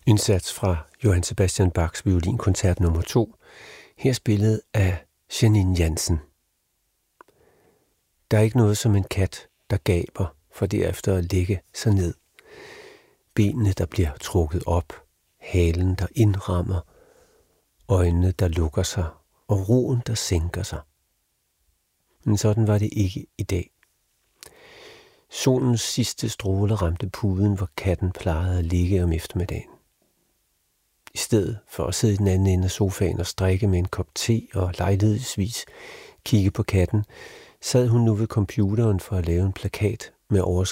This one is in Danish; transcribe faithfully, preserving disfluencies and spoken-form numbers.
Indsats fra Johann Sebastian Bachs violinkoncert nummer to, her spillet af Janine Jansen. Der er ikke noget som en kat, der gaber, for derefter at lægge sig ned. Benene, der bliver trukket op, halen, der indrammer, øjnene, der lukker sig, og roen, der sænker sig. Men sådan var det ikke i dag. Solens sidste stråle ramte puden, hvor katten plejede at ligge om eftermiddagen. I stedet for at sidde i den anden ende af sofaen og strikke med en kop te og lejlighedsvis kigge på katten, sad hun nu ved computeren for at lave en plakat med overskriften